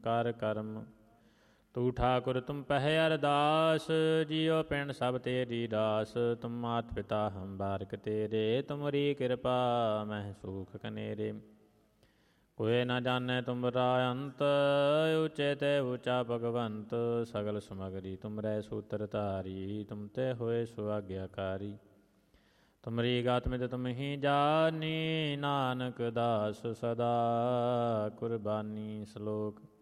ਕਰ ਕਰਮ। ਤੂ ਠਾਕੁਰ ਤੁਮ ਪਹਿ ਅਰਦਾਸ, ਜਿਉ ਪਿੰਡ ਸਭ ਤੇਰੀ ਦਾਸ। ਤੁਮ ਮਾਤ ਪਿਤਾ ਹਮ ਬਾਰਕ ਤੇਰੇ, ਤੁਮਰੀ ਕਿਰਪਾ ਮਹਿ ਸੂਖ ਕਨੇਰੇ। ਕੋਇ ਨ ਜਾਣੈ ਤੁਮਰਾ ਅੰਤ, ਉਚੇ ਤੇ ਊਚਾ ਭਗਵੰਤ। ਸਗਲ ਸਮਗਰੀ ਤੁਮਰੈ ਸੂਤਰ ਧਾਰੀ, ਤੁਮ ਤੇ ਹੋਏ ਸੋ ਆਗਿਆਕਾਰੀ। ਤੁਮਰੀ ਗਾਤ ਮਿਤ ਤੁਮ ਹੀ ਜਾਨੀ, ਨਾਨਕ ਦਾਸ ਸਦਾ ਕੁਰਬਾਨੀ। ਸ਼ਲੋਕ।